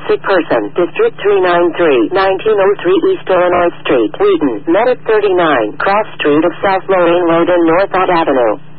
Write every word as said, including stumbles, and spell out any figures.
sick person, District three ninety-three, nineteen oh three East Illinois Street, Wheaton, Medic thirty-nine, Cross Street of South Lorraine Road and North Ott Avenue.